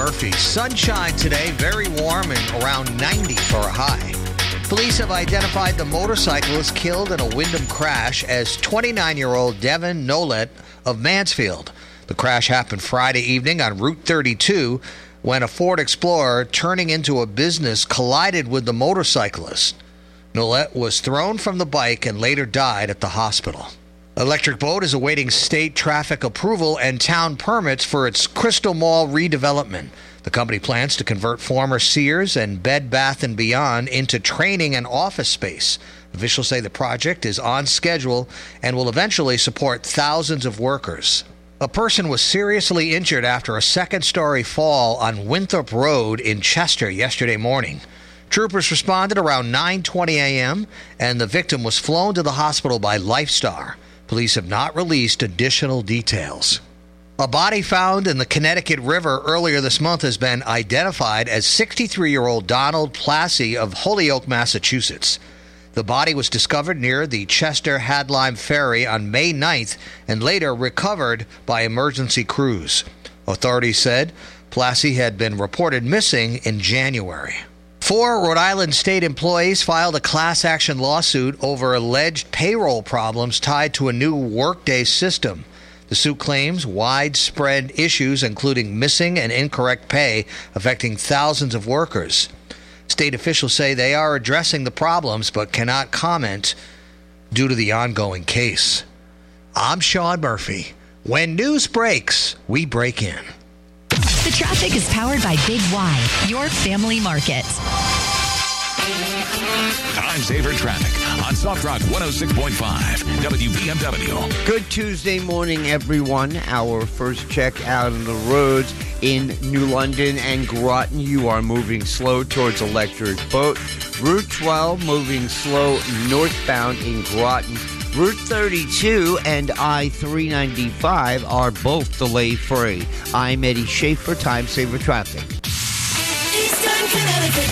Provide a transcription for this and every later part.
Murphy. Sunshine today, very warm and around 90 for a high. Police have identified the motorcyclist killed in a Wyndham crash as 29-year-old Devin Nolet of Mansfield. The crash happened Friday evening on Route 32 when a Ford Explorer turning into a business collided with the motorcyclist. Nolet was thrown from the bike and later died at the hospital. Electric Boat is awaiting state traffic approval and town permits for its Crystal Mall redevelopment. The company plans to convert former Sears and Bed Bath & Beyond into training and office space. Officials say the project is on schedule and will eventually support thousands of workers. A person was seriously injured after a second-story fall on Winthrop Road in Chester yesterday morning. Troopers responded around 9:20 a.m., and the victim was flown to the hospital by Lifestar. Police have not released additional details. A body found in the Connecticut River earlier this month has been identified as 63-year-old Donald Plassey of Holyoke, Massachusetts. The body was discovered near the Chester Hadlime Ferry on May 9th and later recovered by emergency crews. Authorities said Plassey had been reported missing in January. 4 Rhode Island state employees filed a class action lawsuit over alleged payroll problems tied to a new Workday system. The suit claims widespread issues, including missing and incorrect pay, affecting thousands of workers. State officials say they are addressing the problems but cannot comment due to the ongoing case. I'm Sean Murphy. When news breaks, we break in. The traffic is powered by Big Y, your family market. Time saver traffic on Soft Rock 106.5 WBMW. Good Tuesday morning, everyone. Our first check out on the roads in New London and Groton. You are moving slow towards Electric Boat. Route 12 moving slow northbound in Groton. Route 32 and I-395 are both delay-free. I'm Eddie Schaefer, Time Saver Traffic. Eastern Connecticut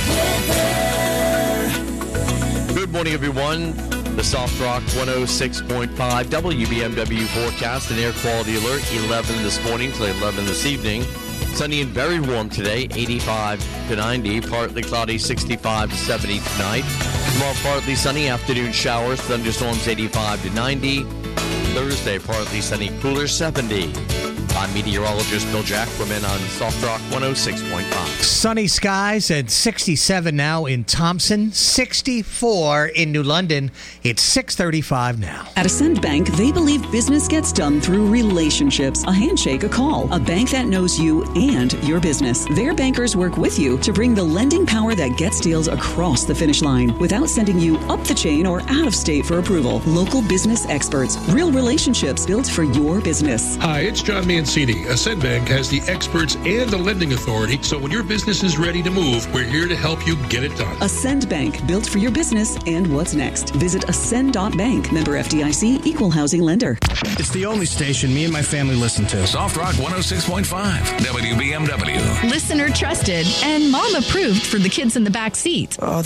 weather. Good morning, everyone. The Soft Rock 106.5 WBMW forecast, an air quality alert, 11 this morning to 11 this evening. Sunny and very warm today, 85 to 90. Partly cloudy, 65 to 70 tonight. Tomorrow, partly sunny, afternoon showers, thunderstorms, 85 to 90. Thursday, partly sunny, cooler, 70. I'm meteorologist Bill Jackman on Soft Rock 106.5. Sunny skies at 67 now in Thompson, 64 in New London. It's 6:35 now. At Ascend Bank, they believe business gets done through relationships. A handshake, a call. A bank that knows you and your business. Their bankers work with you to bring the lending power that gets deals across the finish line without sending you up the chain or out of state for approval. Local business experts. Real relationships built for your business. Hi, it's John Mancini. Ascend Bank has the experts and the lending authority, so when your business is ready to move, we're here to help you get it done. Ascend Bank, built for your business and what's next. Visit ascend.bank. Member FDIC, equal housing lender. It's the only station me and my family listen to. Soft Rock 106.5 WBMW. Listener trusted and mom approved for the kids in the back seat.